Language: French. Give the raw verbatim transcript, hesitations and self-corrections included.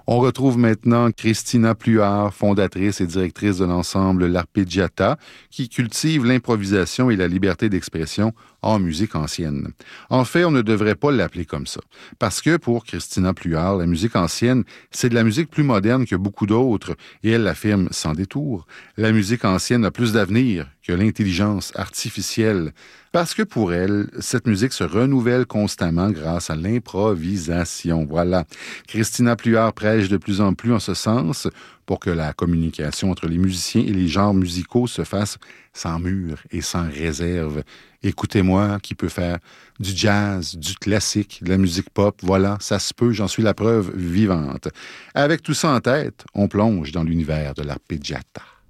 On retrouve maintenant Christina Pluhar, fondatrice et directrice de l'ensemble L'Arpeggiata, qui cultive l'improvisation et la liberté d'expression en musique ancienne. En fait, on ne devrait pas l'appeler comme ça, parce que pour Christina Pluhar, la musique ancienne, c'est de la musique plus moderne que beaucoup d'autres, et elle l'affirme sans détour. La musique ancienne a plus d'avenir que l'intelligence artificielle, parce que pour elle, cette musique se renouvelle constamment grâce à l'improvisation. Voilà. Christina Pluhar prêche de plus en plus en ce sens pour que la communication entre les musiciens et les genres musicaux se fasse sans mur et sans réserve. Écoutez-moi qui peut faire du jazz, du classique, de la musique pop. Voilà, ça se peut, j'en suis la preuve vivante. Avec tout ça en tête, on plonge dans l'univers de l'arpeggiata.